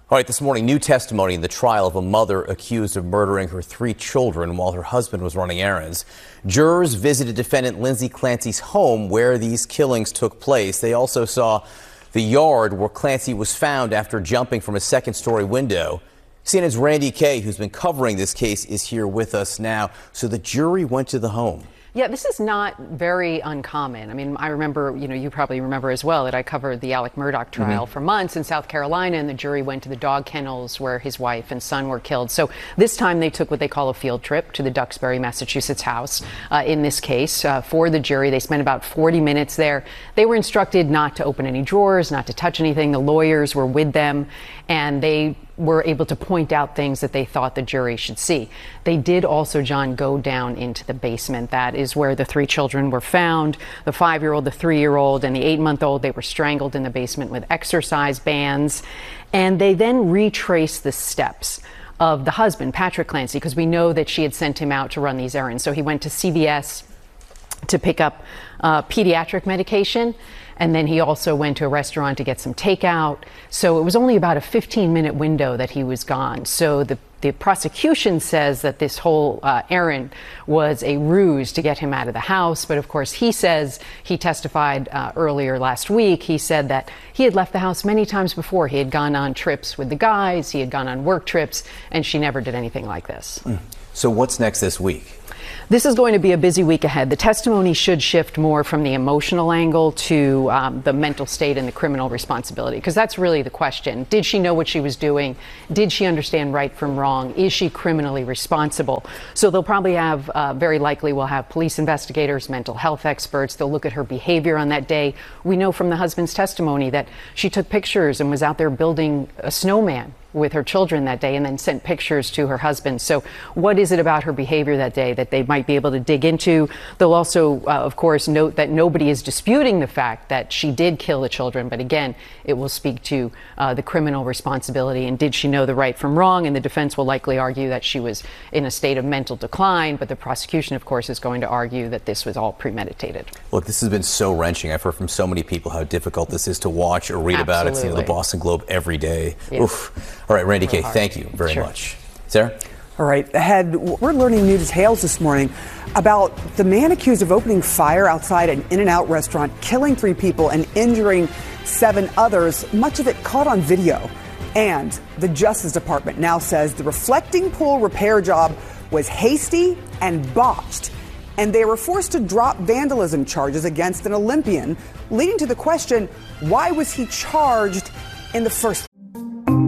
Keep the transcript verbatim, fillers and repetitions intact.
All right, this morning, new testimony in the trial of a mother accused of murdering her three children while her husband was running errands. Jurors visited defendant Lindsay Clancy's home where these killings took place. They also saw the yard where Clancy was found after jumping from a second-story window. C N N's Randy Kay, who's been covering this case, is here with us now. So the jury went to the home. Yeah, this is not very uncommon. I mean, I remember, you know, you probably remember as well that I covered the Alec Murdaugh trial mm-hmm. for months in South Carolina, and the jury went to the dog kennels where his wife and son were killed. So this time they took what they call a field trip to the Duxbury, Massachusetts house. Uh, in this case, uh, for the jury, they spent about forty minutes there. They were instructed not to open any drawers, not to touch anything. The lawyers were with them, and they were able to point out things that they thought the jury should see. They did also, John, go down into the basement. That is where the three children were found. The five-year-old, the three-year-old, and the eight-month-old, they were strangled in the basement with exercise bands. And they then retraced the steps of the husband, Patrick Clancy, because we know that she had sent him out to run these errands. So he went to C V S to pick up uh, pediatric medication. And then he also went to a restaurant to get some takeout. So it was only about a fifteen minute window that he was gone. So the, the prosecution says that this whole uh, errand was a ruse to get him out of the house. But of course, he says, he testified uh, earlier last week, he said that he had left the house many times before. He had gone on trips with the guys, he had gone on work trips, and she never did anything like this. Mm. So what's next this week? This is going to be a busy week ahead. The testimony should shift more from the emotional angle to um, the mental state and the criminal responsibility, because that's really the question. Did she know what she was doing? Did she understand right from wrong? Is she criminally responsible? So they'll probably have, uh, very likely will have police investigators, mental health experts. They'll look at her behavior on that day. We know from the husband's testimony that she took pictures and was out there building a snowman with her children that day and then sent pictures to her husband. So what is it about her behavior that day that they might be able to dig into? They'll also, uh, of course, note that nobody is disputing the fact that she did kill the children. But again, it will speak to uh, the criminal responsibility and did she know the right from wrong? And the defense will likely argue that she was in a state of mental decline. But the prosecution, of course, is going to argue that this was all premeditated. Look, this has been so wrenching. I've heard from so many people how difficult this is to watch or read Absolutely. about. It's, you know, the Boston Globe every day. Yes. Oof. All right, Randy Kay, thank you very Sure. much. Sarah? All right, ahead, we're learning new details this morning about the man accused of opening fire outside an In-N-Out restaurant, killing three people and injuring seven others, much of it caught on video. And the Justice Department now says the reflecting pool repair job was hasty and botched, and they were forced to drop vandalism charges against an Olympian, leading to the question, why was he charged in the first place?